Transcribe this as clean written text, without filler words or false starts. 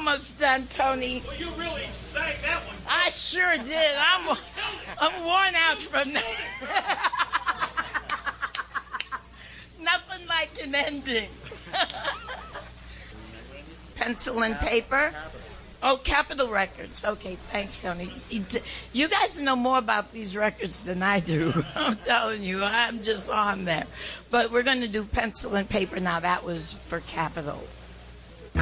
almost done, Tony. Well, you really sang that one. I sure did. I'm worn out from that. Nothing like an ending. Pencil and paper. Oh, Capitol Records. Okay, thanks, Tony. You guys know more about these records than I do. I'm telling you, I'm just on there. But we're going to do pencil and paper now. That was for Capitol.